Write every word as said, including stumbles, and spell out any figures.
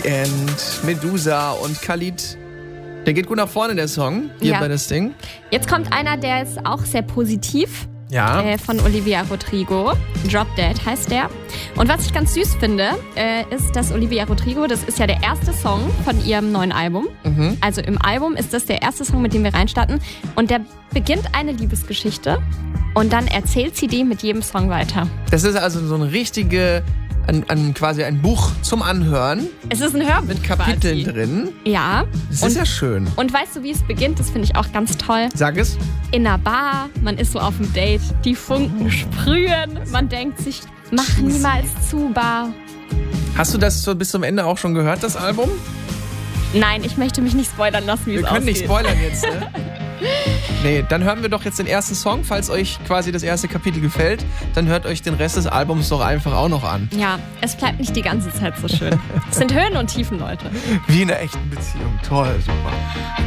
Weeknd, Medusa und Khalid. Der geht gut nach vorne, der Song, hier Ja. bei das Ding. Jetzt kommt einer, der ist auch sehr positiv. Ja. Äh, von Olivia Rodrigo. Drop Dead heißt der. Und was ich ganz süß finde, äh, ist, dass Olivia Rodrigo, das ist ja der erste Song von ihrem neuen Album. Mhm. Also im Album ist das der erste Song, mit dem wir reinstarten. Und der beginnt eine Liebesgeschichte und dann erzählt sie die mit jedem Song weiter. Das ist also so eine richtige, ein, ein, quasi ein Buch zum Anhören Es ist ein Hörbuch mit Kapiteln quasi. drin. Ja. Das und, ist ja schön. und weißt du, wie es beginnt? Das finde ich auch ganz toll. Sag es. In einer Bar, man ist so auf dem Date, die Funken sprühen, man denkt sich, mach niemals zu, Bar. Hast du das so bis zum Ende auch schon gehört, das Album? Nein, ich möchte mich nicht spoilern lassen, wie Wir es können ausgeht. nicht spoilern jetzt, ne? Nee, dann hören wir doch jetzt den ersten Song. Falls euch quasi das erste Kapitel gefällt, dann hört euch den Rest des Albums doch einfach auch noch an. Ja, es bleibt nicht die ganze Zeit so schön. Es sind Höhen und Tiefen, Leute. Wie in einer echten Beziehung. Toll, super.